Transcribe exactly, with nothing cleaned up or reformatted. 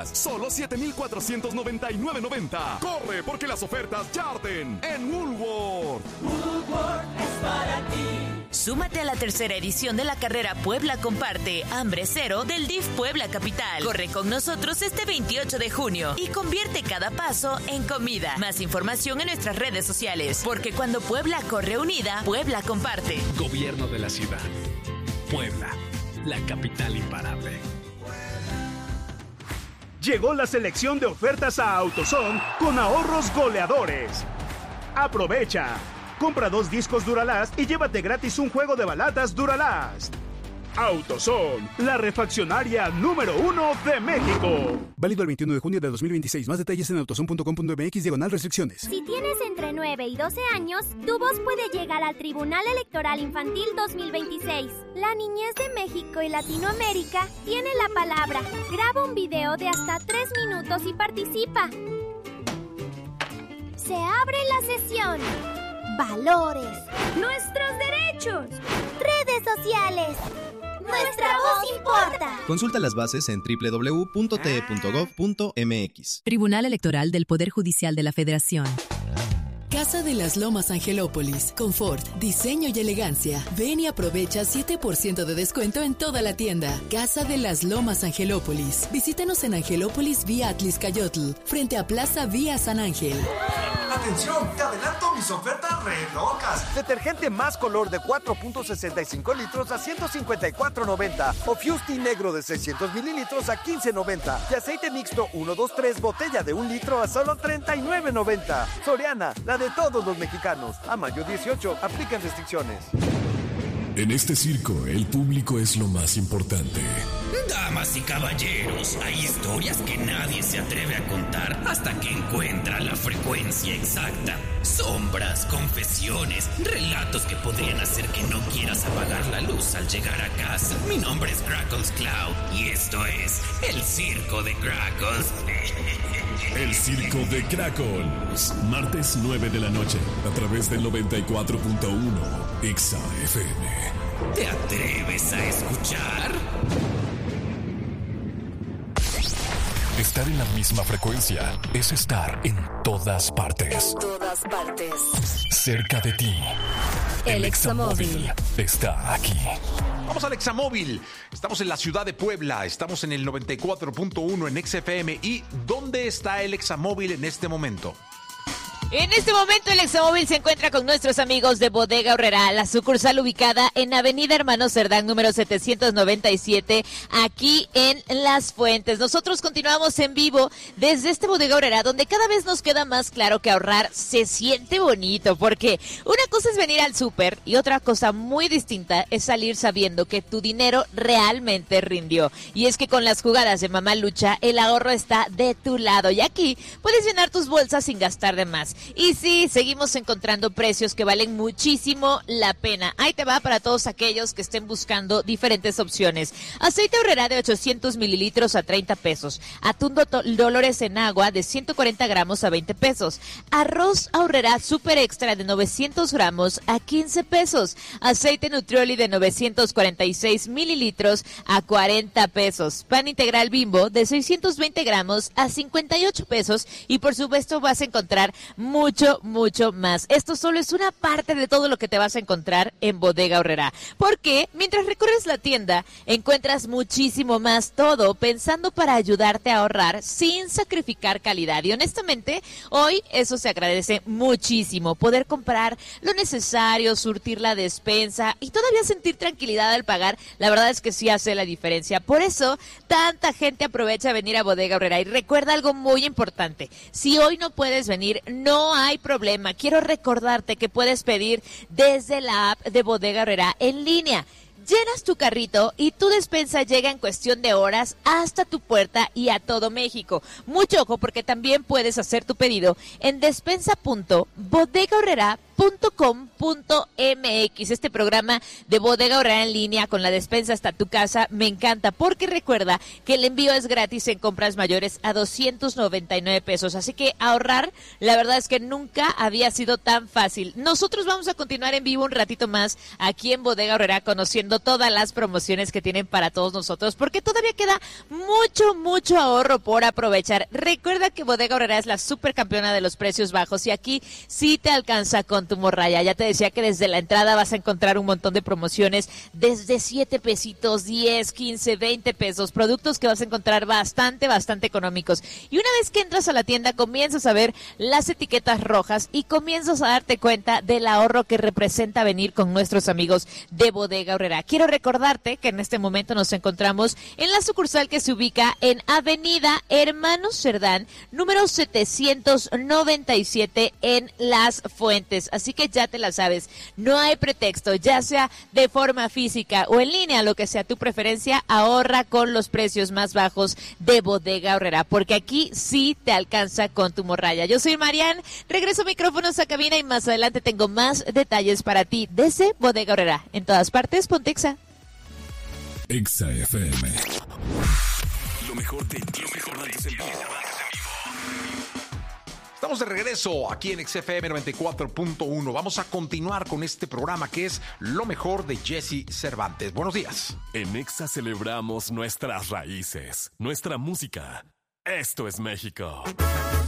ofertas. Solo siete mil cuatrocientos noventa y nueve noventa. Corre, porque las ofertas ya arden en Woolworth. Woolworth es para ti. Súmate a la tercera edición de la carrera Puebla Comparte Hambre Cero del D I F Puebla Capital. Corre con nosotros este veintiocho de junio y convierte cada paso en comida. Más información en nuestras redes sociales, porque cuando Puebla corre unida, Puebla comparte. Gobierno de la ciudad. Puebla, la capital imparable. Llegó la selección de ofertas a AutoZone con ahorros goleadores. Aprovecha. Compra dos discos Duralast y llévate gratis un juego de balatas Duralast. AutoZone, la refaccionaria número uno de México. Válido el veintiuno de junio de dos mil veintiséis. Más detalles en autozone punto com punto m x diagonal restricciones. Si tienes entre nueve y doce años, tu voz puede llegar al Tribunal Electoral Infantil dos mil veintiséis. La niñez de México y Latinoamérica tiene la palabra. Graba un video de hasta tres minutos y participa. Se abre la sesión. Valores. Nuestros derechos. Redes sociales. Nuestra voz importa. Consulta las bases en doble u doble u doble u punto t e punto gov punto m x. Tribunal Electoral del Poder Judicial de la Federación. Casa de las Lomas Angelópolis. Confort, diseño y elegancia. Ven y aprovecha siete por ciento de descuento en toda la tienda. Casa de las Lomas Angelópolis. Visítanos en Angelópolis vía Atliscayotl, frente a Plaza Vía San Ángel. ¡Atención! ¡Te adelanto mis ofertas re locas! Detergente más color de cuatro punto sesenta y cinco litros a ciento cincuenta y cuatro noventa. O Fusti negro de seiscientos mililitros a quince noventa. Y aceite mixto uno dos tres botella de un litro a solo treinta y nueve noventa. Soriana, la de todos los mexicanos. A mayo dieciocho, aplican restricciones. En este circo, el público es lo más importante. Damas y caballeros, hay historias que nadie se atreve a contar hasta que encuentra la frecuencia exacta. Sombras, confesiones, relatos que podrían hacer que no quieras apagar la luz al llegar a casa. Mi nombre es Crackles Cloud y esto es el Circo de Crackles. El Circo de Crackles. Martes nueve de la noche, a través del noventa y cuatro punto uno Exa F M. ¿Te atreves a escuchar? Estar en la misma frecuencia es estar en todas partes. En todas partes. Cerca de ti. El Examóvil está aquí. Vamos al Examóvil. Estamos en la ciudad de Puebla. Estamos en el noventa y cuatro punto uno en X F M. ¿Y dónde está el Examóvil en este momento? En este momento el Examóvil se encuentra con nuestros amigos de Bodega Aurrerá, la sucursal ubicada en Avenida Hermano Cerdán, número setecientos noventa y siete, aquí en Las Fuentes. Nosotros continuamos en vivo desde este Bodega Aurrerá, donde cada vez nos queda más claro que ahorrar se siente bonito, porque una cosa es venir al súper y otra cosa muy distinta es salir sabiendo que tu dinero realmente rindió. Y es que con las jugadas de Mamá Lucha, el ahorro está de tu lado y aquí puedes llenar tus bolsas sin gastar de más. Y sí, seguimos encontrando precios que valen muchísimo la pena. Ahí te va para todos aquellos que estén buscando diferentes opciones. Aceite Aurrerá de ochocientos mililitros a treinta pesos. Atún do- Dolores en agua de ciento cuarenta gramos a veinte pesos. Arroz Aurrerá Super Extra de novecientos gramos a quince pesos. Aceite Nutrioli de novecientos cuarenta y seis mililitros a cuarenta pesos. Pan integral Bimbo de seiscientos veinte gramos a cincuenta y ocho pesos. Y por supuesto vas a encontrar mucho, mucho más. Esto solo es una parte de todo lo que te vas a encontrar en Bodega Aurrerá. Porque mientras recorres la tienda, encuentras muchísimo más, todo pensando para ayudarte a ahorrar sin sacrificar calidad. Y honestamente, hoy eso se agradece muchísimo. Poder comprar lo necesario, surtir la despensa y todavía sentir tranquilidad al pagar, la verdad es que sí hace la diferencia. Por eso, tanta gente aprovecha venir a Bodega Aurrerá. Y recuerda algo muy importante. Si hoy no puedes venir, no hay problema. Quiero recordarte que puedes pedir desde la app de Bodega Aurrerá en línea. Llenas tu carrito y tu despensa llega en cuestión de horas hasta tu puerta y a todo México. Mucho ojo porque también puedes hacer tu pedido en despensa punto bodega aurrerá punto com punto m x. Este programa de Bodega Aurrerá en línea con la despensa hasta tu casa me encanta porque recuerda que el envío es gratis en compras mayores a doscientos noventa y nueve pesos. Así que ahorrar, la verdad es que nunca había sido tan fácil. Nosotros vamos a continuar en vivo un ratito más aquí en Bodega Aurrerá conociendo todas las promociones que tienen para todos nosotros porque todavía queda mucho, mucho ahorro por aprovechar. Recuerda que Bodega Aurrerá es la supercampeona de los precios bajos y aquí sí te alcanza con tu morralla. Ya te decía que desde la entrada vas a encontrar un montón de promociones desde siete pesitos, diez, quince, veinte pesos, productos que vas a encontrar bastante, bastante económicos. Y una vez que entras a la tienda comienzas a ver las etiquetas rojas y comienzas a darte cuenta del ahorro que representa venir con nuestros amigos de Bodega Aurrerá. Quiero recordarte que en este momento nos encontramos en la sucursal que se ubica en Avenida Hermanos Cerdán, número setecientos noventa y siete en Las Fuentes. Así que ya te la sabes, no hay pretexto, ya sea de forma física o en línea, lo que sea tu preferencia, ahorra con los precios más bajos de Bodega Aurrerá, porque aquí sí te alcanza con tu morralla. Yo soy Marian, regreso micrófonos a cabina y más adelante tengo más detalles para ti desde Bodega Aurrerá. En todas partes, ponte Exa. Exa F M. Lo mejor de lo mejor antes en vivo. Estamos de regreso aquí en X F M noventa y cuatro punto uno. Vamos a continuar con este programa que es Lo mejor de Jesse Cervantes. Buenos días. En Exa celebramos nuestras raíces, nuestra música. Esto es México.